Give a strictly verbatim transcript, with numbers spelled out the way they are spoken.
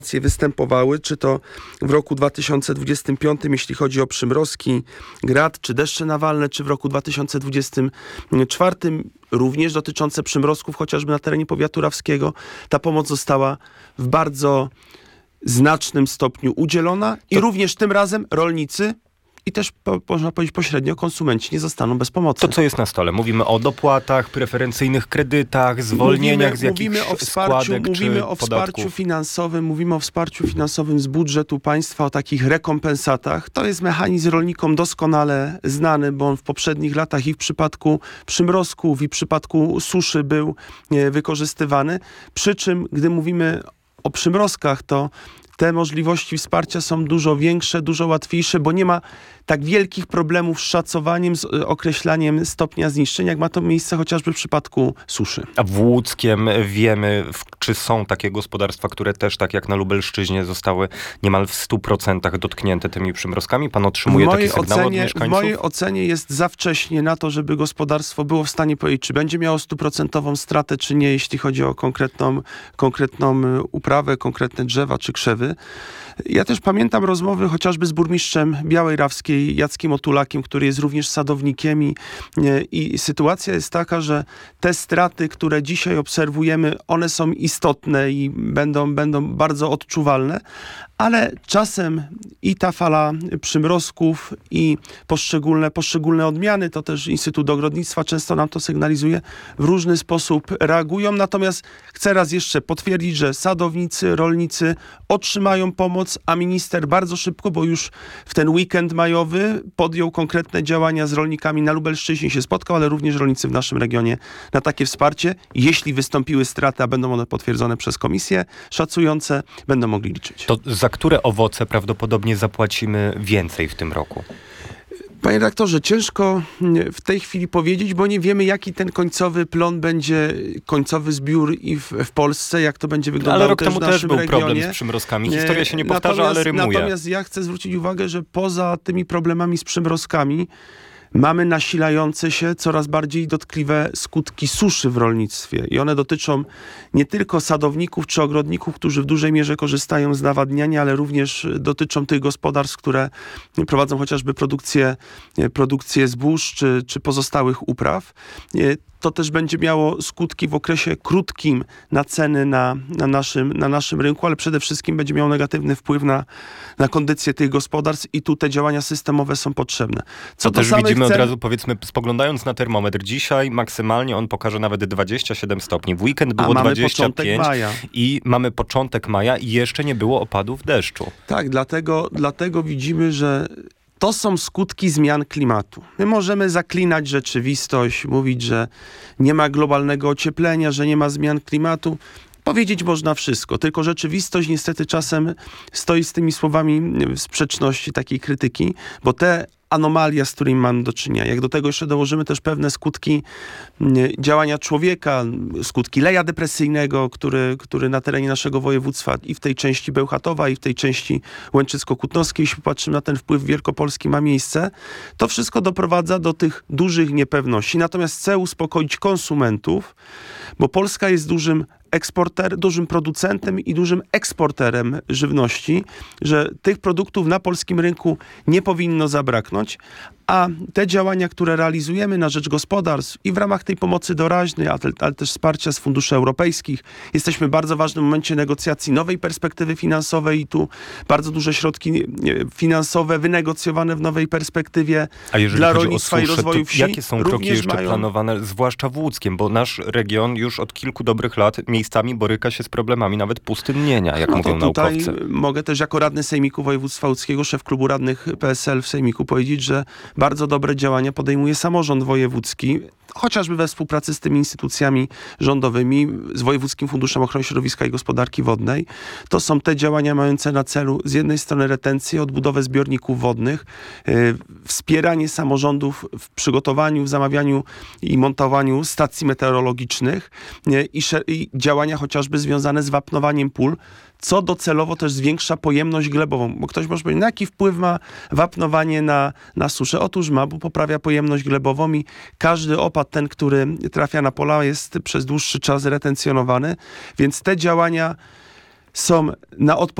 występowały, czy to w roku dwa tysiące dwudziestym piątym, jeśli chodzi o przymrozki, grad, czy deszcze nawalne, czy w roku dwa tysiące dwudziestym czwartym, również dotyczące przymrozków, chociażby na terenie powiatu rawskiego. Ta pomoc została w bardzo znacznym stopniu udzielona i to... również tym razem rolnicy i też, po, można powiedzieć pośrednio, konsumenci nie zostaną bez pomocy. To, co jest na stole? Mówimy o dopłatach, preferencyjnych kredytach, zwolnieniach mówimy, z jakichś mówimy o wsparciu, składek Mówimy czy o podatków. wsparciu finansowym, mówimy o wsparciu finansowym z budżetu państwa, o takich rekompensatach. To jest mechanizm rolnikom doskonale znany, bo on w poprzednich latach i w przypadku przymrozków, i w przypadku suszy był e, wykorzystywany. Przy czym, gdy mówimy o przymrozkach, to te możliwości wsparcia są dużo większe, dużo łatwiejsze, bo nie ma tak wielkich problemów z szacowaniem, z określaniem stopnia zniszczenia, jak ma to miejsce chociażby w przypadku suszy. A w Łódzkiem wiemy, w, czy są takie gospodarstwa, które też, tak jak na Lubelszczyźnie, zostały niemal w stu procentach dotknięte tymi przymrozkami? Pan otrzymuje takie sygnały od mieszkańców? W mojej ocenie jest za wcześnie na to, żeby gospodarstwo było w stanie powiedzieć, czy będzie miało stuprocentową stratę, czy nie, jeśli chodzi o konkretną, konkretną uprawę, konkretne drzewa czy krzewy. Ja też pamiętam rozmowy chociażby z burmistrzem Białej Rawskiej, Jackiem Otulakiem, który jest również sadownikiem i, i sytuacja jest taka, że te straty, które dzisiaj obserwujemy, one są istotne i będą, będą bardzo odczuwalne, ale czasem i ta fala przymrozków i poszczególne, poszczególne odmiany, to też Instytut Ogrodnictwa często nam to sygnalizuje, w różny sposób reagują. Natomiast chcę raz jeszcze potwierdzić, że sadownicy, rolnicy otrzymają pomoc, a minister bardzo szybko, bo już w ten weekend majowy podjął konkretne działania z rolnikami na Lubelszczyźnie, się spotkał, ale również rolnicy w naszym regionie na takie wsparcie. Jeśli wystąpiły straty, a będą one potwierdzone przez komisje szacujące, będą mogli liczyć. To za które owoce prawdopodobnie zapłacimy więcej w tym roku? Panie redaktorze, ciężko w tej chwili powiedzieć, bo nie wiemy, jaki ten końcowy plon będzie, końcowy zbiór i w, w Polsce, jak to będzie wyglądało. Ale rok też temu w naszym też był regionie. problem z przymrozkami. Historia się nie powtarza, natomiast, ale rymuje. Natomiast ja chcę zwrócić uwagę, że poza tymi problemami z przymrozkami mamy nasilające się coraz bardziej dotkliwe skutki suszy w rolnictwie i one dotyczą nie tylko sadowników czy ogrodników, którzy w dużej mierze korzystają z nawadniania, ale również dotyczą tych gospodarstw, które prowadzą chociażby produkcję, produkcję zbóż czy, czy pozostałych upraw. To też będzie miało skutki w okresie krótkim na ceny na, na, naszym, na naszym rynku, ale przede wszystkim będzie miało negatywny wpływ na, na kondycję tych gospodarstw i tu te działania systemowe są potrzebne. Co to też widzimy cen... od razu, powiedzmy, spoglądając na termometr, dzisiaj maksymalnie on pokaże nawet dwadzieścia siedem stopni. W weekend było dwadzieścia pięć i mamy początek maja i jeszcze nie było opadów deszczu. Tak, dlatego, dlatego widzimy, że to są skutki zmian klimatu. My możemy zaklinać rzeczywistość, mówić, że nie ma globalnego ocieplenia, że nie ma zmian klimatu. Powiedzieć można wszystko, tylko rzeczywistość niestety czasem stoi z tymi słowami w sprzeczności takiej krytyki, bo te anomalia, z którymi mamy do czynienia. Jak do tego jeszcze dołożymy też pewne skutki działania człowieka, skutki leja depresyjnego, który, który na terenie naszego województwa i w tej części Bełchatowa, i w tej części Łęczycko-Kutnowskiej, jeśli patrzymy na ten wpływ wielkopolski, ma miejsce, to wszystko doprowadza do tych dużych niepewności. Natomiast chcę uspokoić konsumentów, bo Polska jest dużym eksporter, dużym producentem i dużym eksporterem żywności, że tych produktów na polskim rynku nie powinno zabraknąć, a te działania, które realizujemy na rzecz gospodarstw i w ramach tej pomocy doraźnej, ale też wsparcia z funduszy europejskich, jesteśmy w bardzo ważnym momencie negocjacji nowej perspektywy finansowej i tu bardzo duże środki finansowe wynegocjowane w nowej perspektywie dla rolnictwa i rozwoju wsi. Jakie są kroki jeszcze mają... planowane, zwłaszcza w Łódzkiem, bo nasz region już od kilku dobrych lat miejscami boryka się z problemami nawet pustynnienia, jak no mówią tutaj naukowcy. Mogę też jako radny Sejmiku Województwa Łódzkiego, szef klubu radnych P S L w Sejmiku powiedzieć, że bardzo dobre działania podejmuje samorząd wojewódzki, chociażby we współpracy z tymi instytucjami rządowymi, z Wojewódzkim Funduszem Ochrony Środowiska i Gospodarki Wodnej. To są te działania mające na celu z jednej strony retencję, odbudowę zbiorników wodnych, yy, wspieranie samorządów w przygotowaniu, w zamawianiu i montowaniu stacji meteorologicznych yy, i, i działania chociażby związane z wapnowaniem pól, co docelowo też zwiększa pojemność glebową. Bo ktoś może powiedzieć, na jaki wpływ ma wapnowanie na, na suszę? Otóż ma, bo poprawia pojemność glebową i każdy opad, ten, który trafia na pola, jest przez dłuższy czas retencjonowany, więc te działania są na odpowiedzi